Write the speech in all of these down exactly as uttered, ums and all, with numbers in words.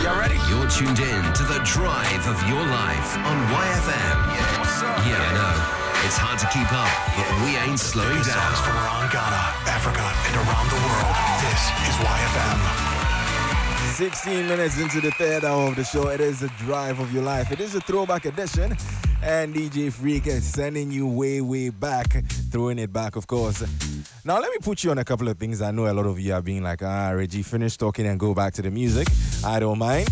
Y'all ready? You're tuned in to the drive of your life on Y F M. Yeah, what's up? Yeah, I know. It's hard to keep up, but we ain't slowing Songs down. from around Ghana, Africa, and around the world. This is Y F M. sixteen minutes into the third hour of the show. It is the drive of your life. It is a throwback edition. And D J Freak is sending you way, way back. Throwing it back, of course. Now, let me put you on a couple of things. I know a lot of you are being like, ah, Reggie, finish talking and go back to the music. I don't mind.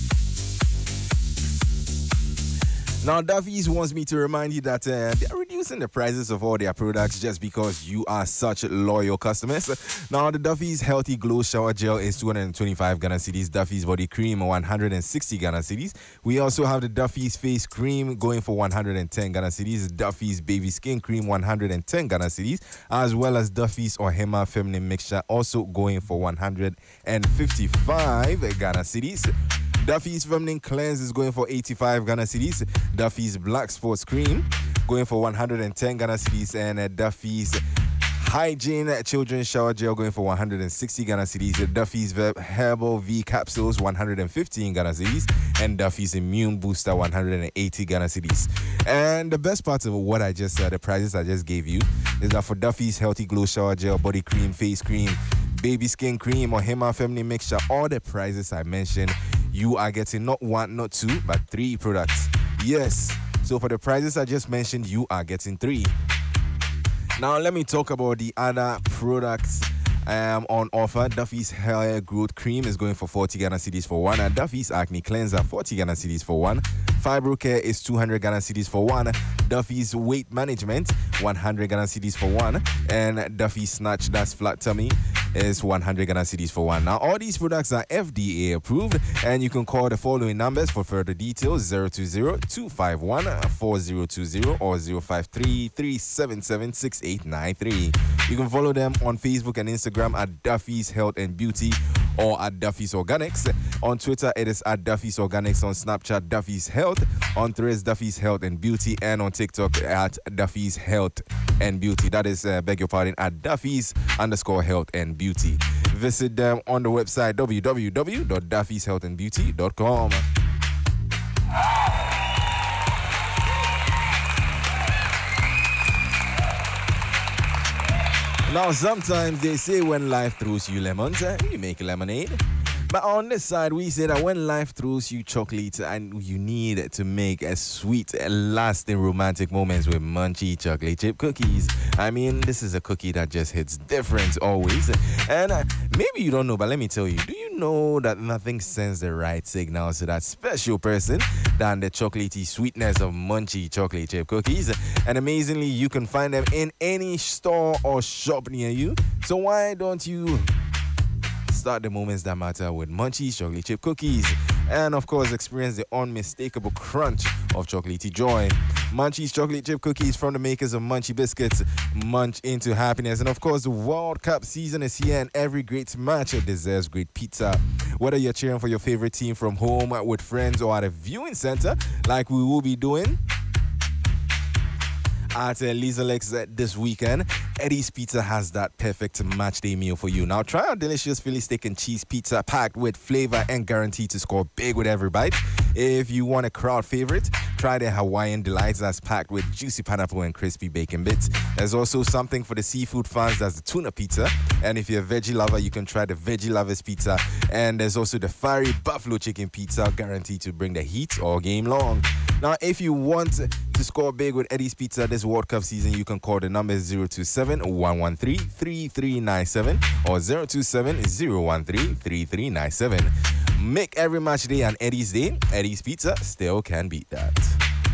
Now, Duffy's wants me to remind you that uh, they're reducing the prices of all their products just because you are such loyal customers. Now, the Duffy's Healthy Glow Shower Gel is two hundred twenty-five Ghana cedis. Duffy's Body Cream, one hundred sixty Ghana cedis. We also have the Duffy's Face Cream going for one hundred ten Ghana cedis. Duffy's Baby Skin Cream, one hundred ten Ghana cedis. As well as Duffy's Ohema Feminine Mixture, also going for one hundred fifty-five Ghana cedis. Duffy's Feminine Cleanse is going for eighty-five Ghana cedis. Duffy's Black Sports Cream going for one hundred ten Ghana cedis. And uh, Duffy's Hygiene Children's Shower Gel going for one hundred sixty Ghana cedis. Duffy's Herbal V Capsules, one hundred fifteen Ghana cedis. And Duffy's Immune Booster, one hundred eighty Ghana cedis. And the best part of what I just said, the prices I just gave you, is that for Duffy's Healthy Glow Shower Gel, Body Cream, Face Cream, Baby Skin Cream, or Hema Feminine Mixture, all the prices I mentioned, you are getting not one, not two, but three products. Yes. So for the prices I just mentioned, you are getting three. Now let me talk about the other products um, on offer. Duffy's Hair Growth Cream is going for forty Ghana cedis for one. And Duffy's Acne Cleanser, forty Ghana cedis for one. Fibro Care is two hundred Ghana cedis for one. Duffy's Weight Management, one hundred Ghana cedis for one. And Duffy's Snatch, that's Flat Tummy, is one hundred Ghana cedis for one. Now, all these products are F D A approved, and you can call the following numbers for further details: zero two zero, two five one, four zero two zero or zero five three, three seven seven, six eight nine three. You can follow them on Facebook and Instagram at Duffy's Health and Beauty or at Duffy's Organics. On Twitter, it is at Duffy's Organics. On Snapchat, Duffy's Health. On Threads, Duffy's Health and Beauty. And on TikTok, at Duffy's Health and Beauty. That is, uh, beg your pardon, at Duffy's underscore Health and Beauty. Visit them on the website w w w dot duffys health and beauty dot com. Now, sometimes they say when life throws you lemons, eh, you make lemonade. But on this side, we say that when life throws you chocolate and you need to make a sweet, lasting romantic moments with Munchie chocolate chip cookies. I mean, this is a cookie that just hits different always. And uh, maybe you don't know, but let me tell you, do you know that nothing sends the right signals to that special person than the chocolatey sweetness of Munchie chocolate chip cookies? And amazingly, you can find them in any store or shop near you. So why don't you start the moments that matter with Munchie's chocolate chip cookies? And of course, experience the unmistakable crunch of chocolatey joy. Munchie's chocolate chip cookies from the makers of Munchie Biscuits. Munch into happiness. And of course, the World Cup season is here, and every great match deserves great pizza. Whether you're cheering for your favorite team from home, with friends, or at a viewing center, like we will be doing at uh, Lisa Lex uh, this weekend, Eddie's Pizza has that perfect match day meal for you. Now, try our delicious Philly steak and cheese pizza packed with flavor and guaranteed to score big with every bite. If you want a crowd favorite, try the Hawaiian Delights that's packed with juicy pineapple and crispy bacon bits. There's also something for the seafood fans, that's the tuna pizza. And if you're a veggie lover, you can try the Veggie Lovers Pizza. And there's also the fiery buffalo chicken pizza, guaranteed to bring the heat all game long. Now, if you want to score big with Eddie's Pizza this World Cup season, you can call the number zero two seven, one one three, three three nine seven or zero two seven, zero one three, three three nine seven. Make every match day an Eddie's day. Eddie's Pizza still can beat that.